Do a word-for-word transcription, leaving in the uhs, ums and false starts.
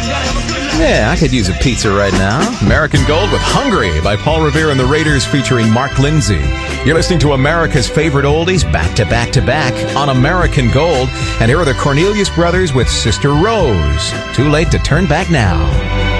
Yeah, I could use a pizza right now. American Gold with Hungry by Paul Revere and the Raiders featuring Mark Lindsay. You're listening to America's favorite oldies back to back to back on American Gold. And here are the Cornelius Brothers with Sister Rose. Too late to turn back now.